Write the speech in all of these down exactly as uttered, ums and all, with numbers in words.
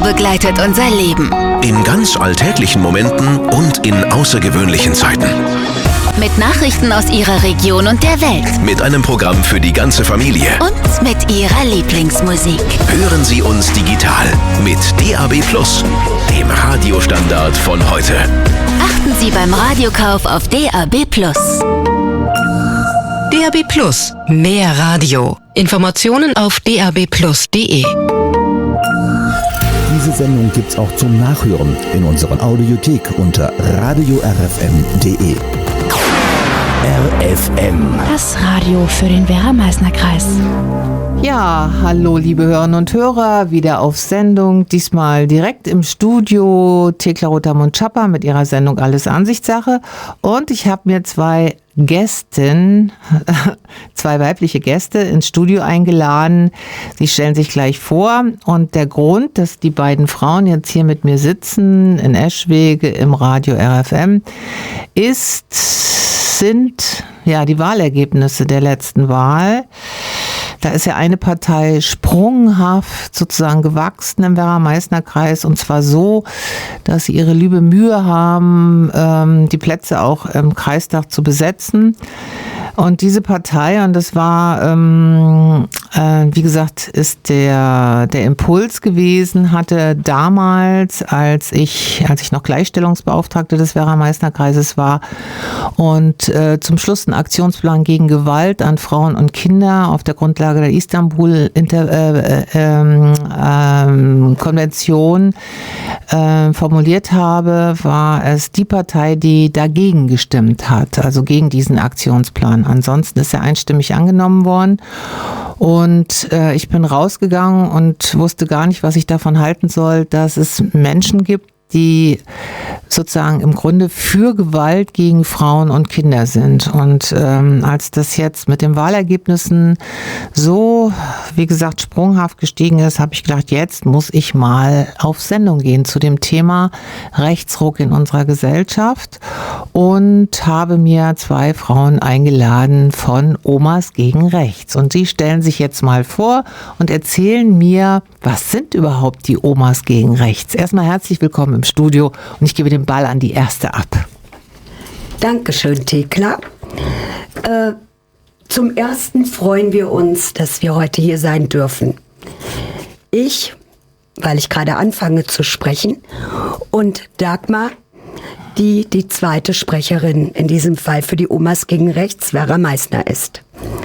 begleitet unser Leben. In ganz alltäglichen Momenten und in außergewöhnlichen Zeiten. Mit Nachrichten aus Ihrer Region und der Welt. Mit einem Programm für die ganze Familie. Und mit Ihrer Lieblingsmusik. Hören Sie uns digital mit D A B plus, dem Radiostandard von heute. Achten Sie beim Radiokauf auf D A B plus. D A B plus. Mehr Radio. Informationen auf d a b plus punkt d e. Diese Sendung gibt's auch zum Nachhören in unserer Audiothek unter radio r f m punkt d e. R F M. Das Radio für den Werra-Meißner-Kreis. Ja, hallo liebe Hörerinnen und Hörer, wieder auf Sendung, diesmal direkt im Studio Thekla Rotermund-Schapper mit ihrer Sendung Alles Ansichtssache. Und ich habe mir zwei Gästen, zwei weibliche Gäste ins Studio eingeladen. Sie stellen sich gleich vor. Und der Grund, dass die beiden Frauen jetzt hier mit mir sitzen, in Eschwege im Radio R F M, ist, sind ja die Wahlergebnisse der letzten Wahl. Da ist ja eine Partei sprunghaft sozusagen gewachsen im Werra-Meißner-Kreis, und zwar so, dass sie ihre liebe Mühe haben, ähm, die Plätze auch im Kreistag zu besetzen. Und diese Partei, und das war, ähm, äh, wie gesagt, ist der, der Impuls gewesen, hatte damals, als ich, als ich noch Gleichstellungsbeauftragte des Werra-Meißner-Kreises war und äh, zum Schluss einen Aktionsplan gegen Gewalt an Frauen und Kinder auf der Grundlage der Istanbul-Konvention äh, äh, äh, formuliert habe, war es die Partei, die dagegen gestimmt hat, also gegen diesen Aktionsplan. Ansonsten ist er einstimmig angenommen worden, und äh, ich bin rausgegangen und wusste gar nicht, was ich davon halten soll, dass es Menschen gibt, die sozusagen im Grunde für Gewalt gegen Frauen und Kinder sind. Und ähm, als das jetzt mit den Wahlergebnissen so, wie gesagt, sprunghaft gestiegen ist, habe ich gedacht, jetzt muss ich mal auf Sendung gehen zu dem Thema Rechtsruck in unserer Gesellschaft, und habe mir zwei Frauen eingeladen von Omas gegen Rechts. Und sie stellen sich jetzt mal vor und erzählen mir, was sind überhaupt die Omas gegen Rechts? Erstmal herzlich willkommen im Studio, und ich gebe den Ball an die erste ab. Dankeschön, Thekla. Äh, zum Ersten freuen wir uns, dass wir heute hier sein dürfen. Ich, weil ich gerade anfange zu sprechen, und Dagmar, die die zweite Sprecherin in diesem Fall für die Omas gegen Rechts, Werra Meißner, ist.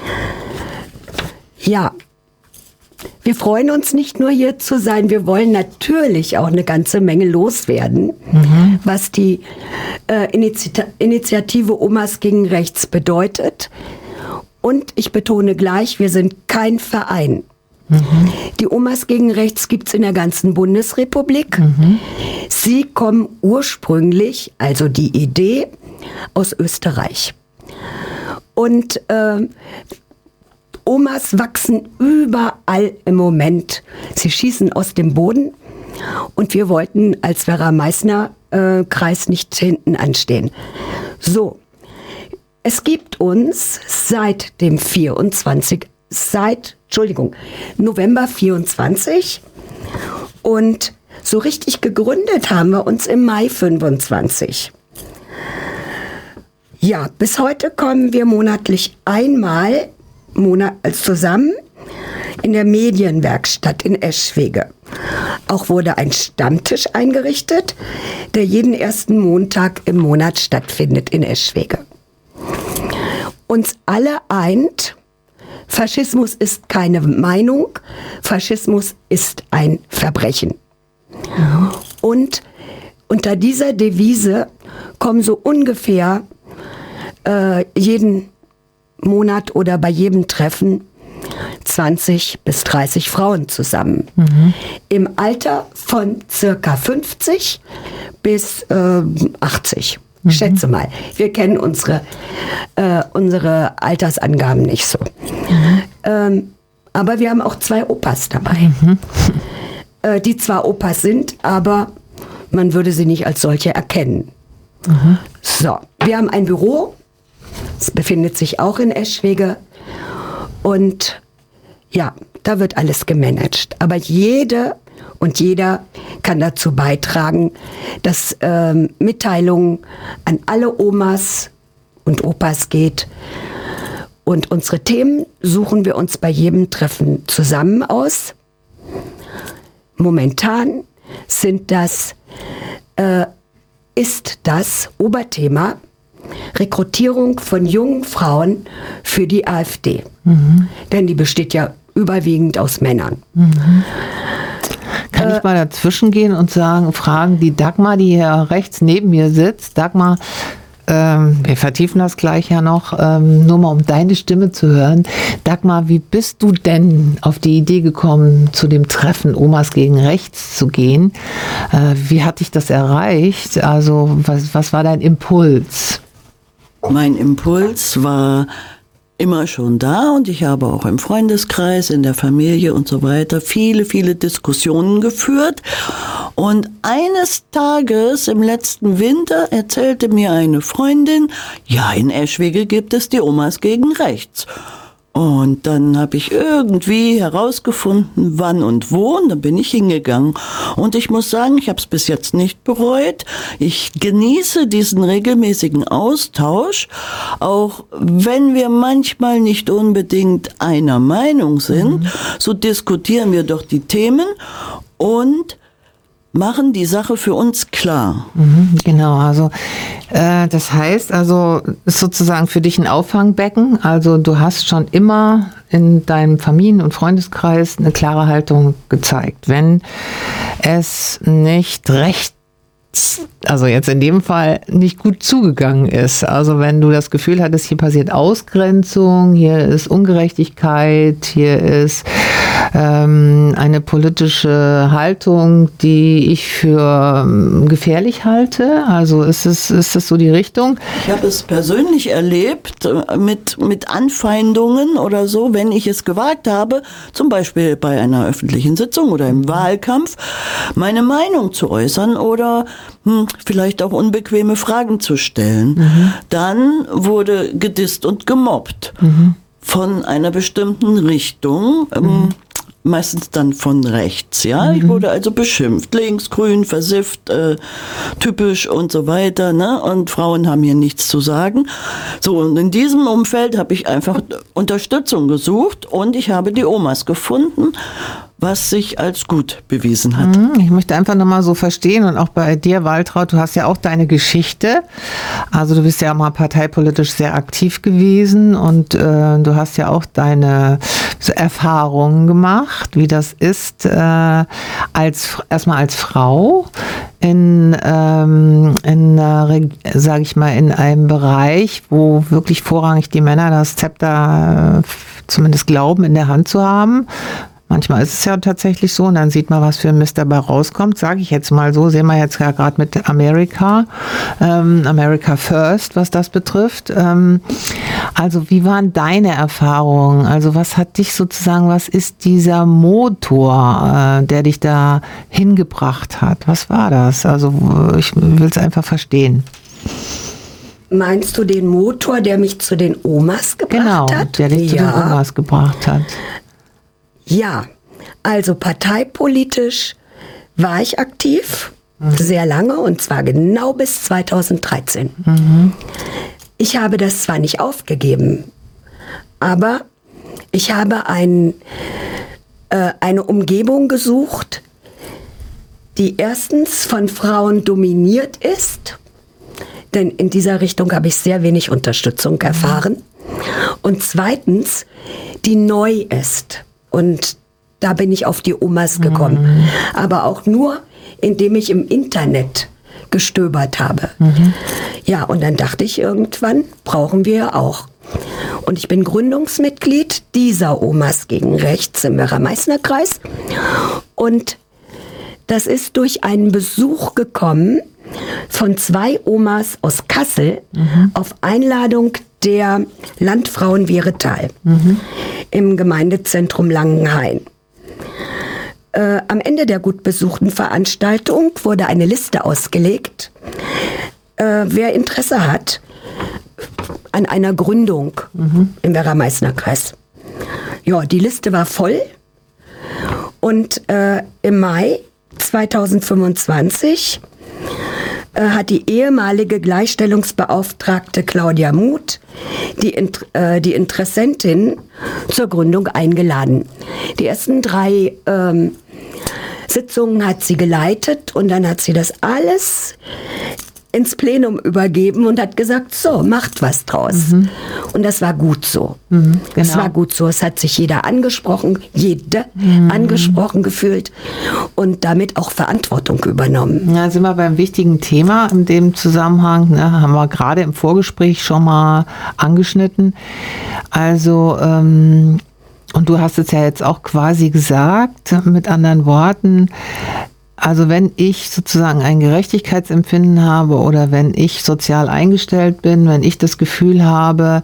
Ja, wir freuen uns nicht nur hier zu sein, wir wollen natürlich auch eine ganze Menge loswerden, mhm. was die äh, Initi- Initiative Omas gegen Rechts bedeutet. Und ich betone gleich, wir sind kein Verein. Mhm. Die Omas gegen Rechts gibt es in der ganzen Bundesrepublik. Mhm. Sie kommen ursprünglich, also die Idee, aus Österreich. Und äh, Omas wachsen überall im Moment. Sie schießen aus dem Boden, und wir wollten als Werra-Meißner-Kreis äh, nicht hinten anstehen. So, es gibt uns seit dem vierundzwanzig, seit, Entschuldigung, November vierundzwanzig, und so richtig gegründet haben wir uns im Mai fünfundzwanzig. Ja, bis heute kommen wir monatlich einmal Monat zusammen in der Medienwerkstatt in Eschwege. Auch wurde ein Stammtisch eingerichtet, der jeden ersten Montag im Monat stattfindet in Eschwege. Uns alle eint, Faschismus ist keine Meinung, Faschismus ist ein Verbrechen. Und unter dieser Devise kommen so ungefähr äh, jeden Monat oder bei jedem Treffen zwanzig bis dreißig Frauen zusammen. Mhm. Im Alter von circa fünfzig bis äh, achtzig. Mhm. Schätze mal. Wir kennen unsere, äh, unsere Altersangaben nicht so. Mhm. Ähm, aber wir haben auch zwei Opas dabei. Mhm. Äh, die zwar Opas sind, aber man würde sie nicht als solche erkennen. Mhm. So, wir haben ein Büro. Es befindet sich auch in Eschwege. Und Ja, da wird alles gemanagt. Aber jede und jeder kann dazu beitragen, dass ähm, Mitteilungen an alle Omas und Opas geht. Und unsere Themen suchen wir uns bei jedem Treffen zusammen aus. Momentan sind das, äh, ist das Oberthema Rekrutierung von jungen Frauen für die AfD. Mhm. Denn die besteht ja überwiegend aus Männern. Mhm. Kann ich mal dazwischen gehen und sagen, fragen die Dagmar, die hier rechts neben mir sitzt. Dagmar, ähm, wir vertiefen das gleich ja noch, ähm, nur mal um deine Stimme zu hören. Dagmar, wie bist du denn auf die Idee gekommen, zu dem Treffen Omas gegen Rechts zu gehen? Äh, wie hat dich das erreicht? Also was, was war dein Impuls? Mein Impuls war immer schon da und ich habe auch im Freundeskreis, in der Familie und so weiter viele, viele Diskussionen geführt. Und eines Tages im letzten Winter erzählte mir eine Freundin, ja, in Eschwege gibt es die Omas gegen Rechts. Und dann habe ich irgendwie herausgefunden, wann und wo, und dann bin ich hingegangen. Und ich muss sagen, ich habe es bis jetzt nicht bereut. Ich genieße diesen regelmäßigen Austausch, auch wenn wir manchmal nicht unbedingt einer Meinung sind, mhm. so diskutieren wir doch die Themen und machen die Sache für uns klar. Mhm, genau, also äh, das heißt, also ist sozusagen für dich ein Auffangbecken. Also du hast schon immer in deinem Familien- und Freundeskreis eine klare Haltung gezeigt. Wenn es nicht recht, also jetzt in dem Fall nicht gut zugegangen ist. Also wenn du das Gefühl hattest, hier passiert Ausgrenzung, hier ist Ungerechtigkeit, hier ist ähm, eine politische Haltung, die ich für ähm, gefährlich halte. Also ist es, ist es so die Richtung? Ich habe es persönlich erlebt mit, mit Anfeindungen oder so, wenn ich es gewagt habe, zum Beispiel bei einer öffentlichen Sitzung oder im Wahlkampf, meine Meinung zu äußern oder hm, vielleicht auch unbequeme Fragen zu stellen. Mhm. Dann wurde gedisst und gemobbt mhm. von einer bestimmten Richtung, mhm. ähm, meistens dann von rechts. Ja, mhm. Ich wurde also beschimpft, links, grün, versifft, äh, typisch und so weiter. Ne? Und Frauen haben hier nichts zu sagen. So, und in diesem Umfeld habe ich einfach Unterstützung gesucht und ich habe die Omas gefunden, was sich als gut bewiesen hat. Ich möchte einfach nochmal so verstehen und auch bei dir, Waltraud, du hast ja auch deine Geschichte. Also du bist ja mal parteipolitisch sehr aktiv gewesen und äh, du hast ja auch deine so Erfahrungen gemacht, wie das ist, äh, als erstmal als Frau in, ähm, in sage ich mal, in einem Bereich, wo wirklich vorrangig die Männer das Zepter äh, zumindest glauben, in der Hand zu haben. Manchmal ist es ja tatsächlich so und dann sieht man, was für ein Mist dabei rauskommt, sage ich jetzt mal so. Sehen wir jetzt ja gerade mit Amerika, ähm, America First, was das betrifft. Ähm, also wie waren deine Erfahrungen? Also was hat dich sozusagen, was ist dieser Motor, äh, der dich da hingebracht hat? Was war das? Also ich will es einfach verstehen. Meinst du den Motor, der mich zu den Omas gebracht genau, hat? Genau, der dich ja. zu den Omas gebracht hat. Ja, also parteipolitisch war ich aktiv, mhm. sehr lange, und zwar genau bis zweitausenddreizehn. Mhm. Ich habe das zwar nicht aufgegeben, aber ich habe ein, äh, eine Umgebung gesucht, die erstens von Frauen dominiert ist, denn in dieser Richtung habe ich sehr wenig Unterstützung erfahren, und zweitens, die neu ist. Und da bin ich auf die Omas gekommen. Mhm. Aber auch nur, indem ich im Internet gestöbert habe. Mhm. Ja, und dann dachte ich irgendwann, brauchen wir auch. Und ich bin Gründungsmitglied dieser Omas gegen Rechts im Werra-Meißner-Kreis. Und das ist durch einen Besuch gekommen von zwei Omas aus Kassel mhm. auf Einladung der Landfrauen Wehretal mhm. im Gemeindezentrum Langenhain. Äh, am Ende der gut besuchten Veranstaltung wurde eine Liste ausgelegt, äh, wer Interesse hat an einer Gründung mhm. im Werra-Meißner-Kreis. ja, die Liste war voll. Und äh, im Mai zweitausendfünfundzwanzig äh, hat die ehemalige Gleichstellungsbeauftragte Claudia Muth die, äh, die Interessentin zur Gründung eingeladen. Die ersten drei ähm, Sitzungen hat sie geleitet und dann hat sie das alles ins Plenum übergeben und hat gesagt, so, macht was draus. Mhm. Und das war gut so. Mhm, genau. Das war gut so. Es hat sich jeder angesprochen, jede mhm. angesprochen gefühlt und damit auch Verantwortung übernommen. Ja, sind wir beim wichtigen Thema in dem Zusammenhang, ne, haben wir gerade im Vorgespräch schon mal angeschnitten. Also, ähm, und du hast es ja jetzt auch quasi gesagt, mit anderen Worten, also wenn ich sozusagen ein Gerechtigkeitsempfinden habe oder wenn ich sozial eingestellt bin, wenn ich das Gefühl habe,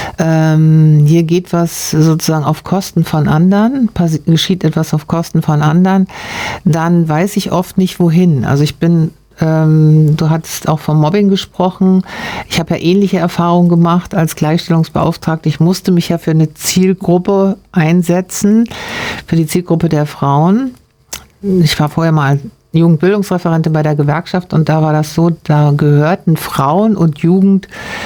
ähm, hier geht was sozusagen auf Kosten von anderen, geschieht etwas auf Kosten von anderen, dann weiß ich oft nicht wohin. Also ich bin ähm, du hattest auch vom Mobbing gesprochen. Ich habe ja ähnliche Erfahrungen gemacht als Gleichstellungsbeauftragte. Ich musste mich ja für eine Zielgruppe einsetzen, für die Zielgruppe der Frauen. Ich war vorher mal Jugendbildungsreferentin bei der Gewerkschaft und da war das so, da gehörten Frauen und Jugend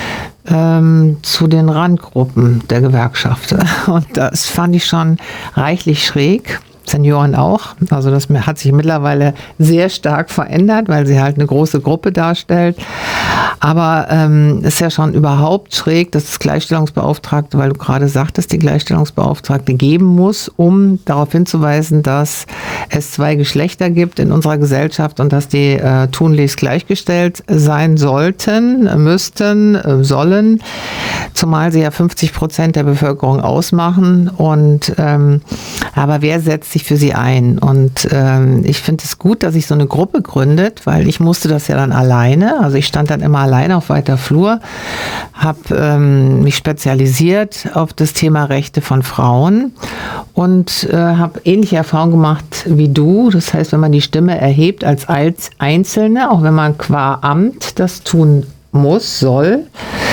ähm, zu den Randgruppen der Gewerkschaft. Und das fand ich schon reichlich schräg. Senioren auch. Also das hat sich mittlerweile sehr stark verändert, weil sie halt eine große Gruppe darstellt. Aber ähm, ist ja schon überhaupt schräg, dass das Gleichstellungsbeauftragte, weil du gerade sagtest, die Gleichstellungsbeauftragte geben muss, um darauf hinzuweisen, dass es zwei Geschlechter gibt in unserer Gesellschaft und dass die äh, tunlichst gleichgestellt sein sollten, müssten, äh, sollen, zumal sie ja fünfzig Prozent der Bevölkerung ausmachen. Und ähm, aber wer setzt sich für sie ein? Und ähm, ich finde es gut, dass sich so eine Gruppe gründet, weil ich musste das ja dann alleine, also ich stand dann immer alleine auf weiter Flur, habe ähm, mich spezialisiert auf das Thema Rechte von Frauen und äh, habe ähnliche Erfahrungen gemacht wie du. Das heißt, wenn man die Stimme erhebt als Einzelne, auch wenn man qua Amt das tun muss, soll,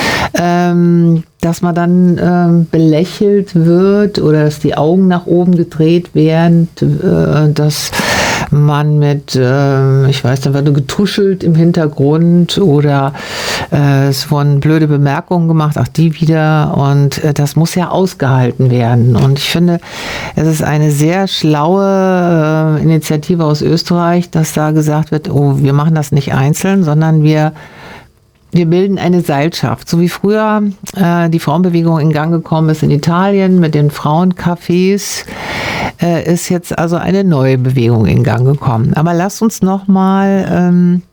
ähm, dass man dann ähm, belächelt wird oder dass die Augen nach oben gedreht werden, äh, dass man mit, äh, ich weiß, da wird getuschelt im Hintergrund oder äh, es wurden blöde Bemerkungen gemacht, auch die wieder, und äh, das muss ja ausgehalten werden. Und ich finde, es ist eine sehr schlaue äh, Initiative aus Österreich, dass da gesagt wird, oh, wir machen das nicht einzeln, sondern wir Wir bilden eine Seilschaft, so wie früher äh, die Frauenbewegung in Gang gekommen ist in Italien mit den Frauencafés, äh, ist jetzt also eine neue Bewegung in Gang gekommen. Aber lasst uns noch mal ähm,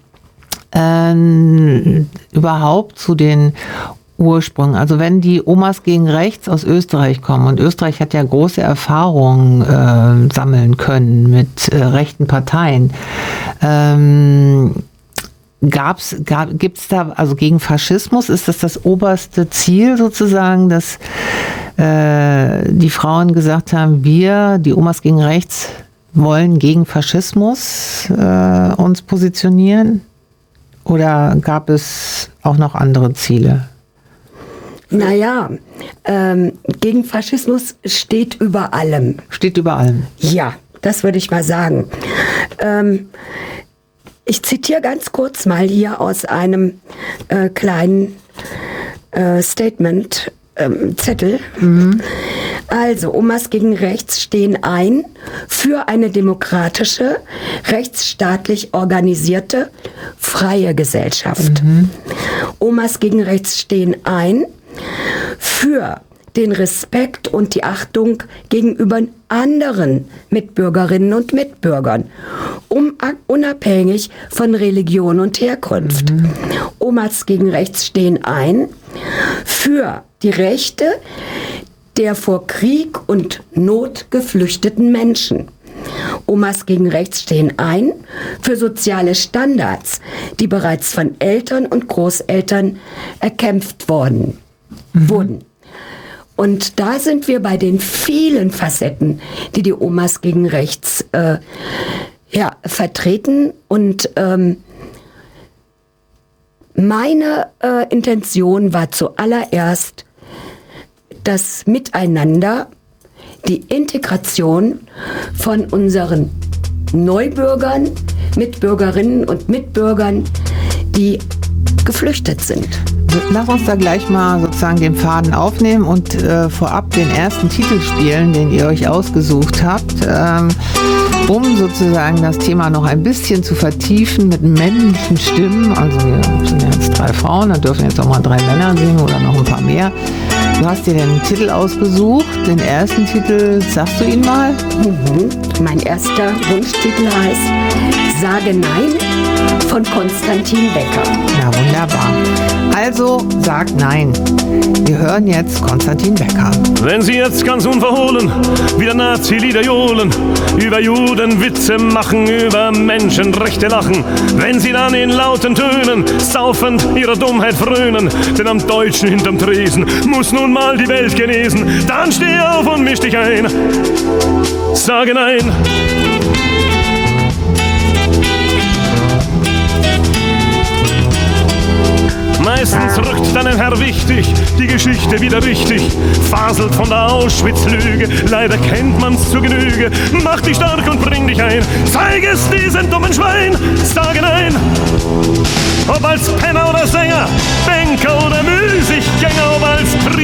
äh, überhaupt zu den Ursprüngen. Also wenn die Omas gegen Rechts aus Österreich kommen, und Österreich hat ja große Erfahrungen äh, sammeln können mit äh, rechten Parteien, ähm, Gab's, gab, gibt's da, also gegen Faschismus, ist das das oberste Ziel sozusagen, dass äh, die Frauen gesagt haben, wir, die Omas gegen Rechts, wollen gegen Faschismus äh, uns positionieren? Oder gab es auch noch andere Ziele? Naja, ähm, gegen Faschismus steht über allem. Steht über allem? Ja, das würde ich mal sagen. Ähm, Ich zitiere ganz kurz mal hier aus einem äh, kleinen äh, Statement, ähm, Zettel. Mhm. Also, Omas gegen Rechts stehen ein für eine demokratische, rechtsstaatlich organisierte, freie Gesellschaft. Mhm. Omas gegen Rechts stehen ein für den Respekt und die Achtung gegenüber anderen Mitbürgerinnen und Mitbürgern, um, unabhängig von Religion und Herkunft. Mhm. Omas gegen Rechts stehen ein für die Rechte der vor Krieg und Not geflüchteten Menschen. Omas gegen Rechts stehen ein für soziale Standards, die bereits von Eltern und Großeltern erkämpft worden, mhm. wurden. Und da sind wir bei den vielen Facetten, die die Omas gegen Rechts äh, ja, vertreten. Und ähm, meine äh, Intention war zuallererst, das Miteinander die Integration von unseren Neubürgern, Mitbürgerinnen und Mitbürgern, die geflüchtet sind. Lass uns da gleich mal sozusagen den Faden aufnehmen und äh, vorab den ersten Titel spielen, den ihr euch ausgesucht habt, ähm, um sozusagen das Thema noch ein bisschen zu vertiefen mit männlichen Stimmen. Also wir sind jetzt drei Frauen, da dürfen jetzt auch mal drei Männer singen oder noch ein paar mehr. Du hast dir den Titel ausgesucht, den ersten Titel, sagst du ihn mal? Mhm. Mein erster Wunschtitel heißt Sage Nein von Konstantin Becker. Ja, wunderbar. Also, sagt Nein. Wir hören jetzt Konstantin Becker. Wenn Sie jetzt ganz unverhohlen wieder Nazi-Lieder johlen, über Juden Witze machen, über Menschenrechte lachen, wenn Sie dann in lauten Tönen saufend Ihrer Dummheit frönen, denn am Deutschen hinterm Tresen muss nun mal die Welt genesen, dann steh auf und misch dich ein. Sage Nein. Meistens rückt dann ein Herr wichtig, die Geschichte wieder richtig, faselt von der Auschwitz-Lüge, leider kennt man's zu Genüge. Mach dich stark und bring dich ein, zeig es diesem dummen Schwein, sage Nein. Ob als Penner oder Sänger, Banker oder Müßiggänger, ob als Priester